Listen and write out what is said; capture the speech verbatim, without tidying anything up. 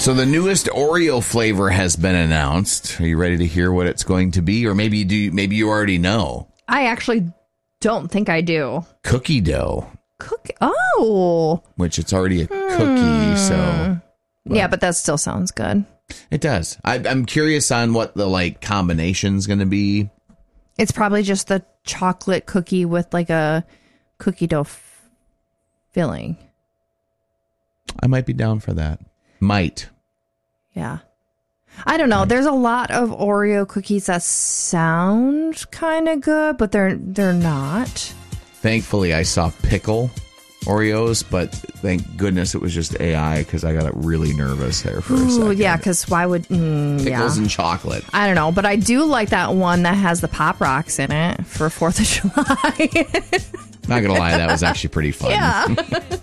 So the newest Oreo flavor has been announced. Are you ready to hear what it's going to be? Or maybe you do. Maybe you already know. I actually don't think I do. Cookie dough. Cookie. Oh. Which it's already a cookie, so. Well, yeah, but that still sounds good. It does. I, I'm curious on what the like combination's going to be. It's probably just the chocolate cookie with like a cookie dough f- filling. I might be down for that. Might. Yeah. I don't know. Might. There's a lot of Oreo cookies that sound kind of good, but they're they're not. Thankfully, I saw pickle Oreos, but thank goodness it was just A I because I got really nervous there for Ooh, a second. Yeah, because why would... Mm, Pickles yeah. and chocolate. I don't know, but I do like that one that has the Pop Rocks in it for fourth of July. Not going to lie, that was actually pretty fun. Yeah.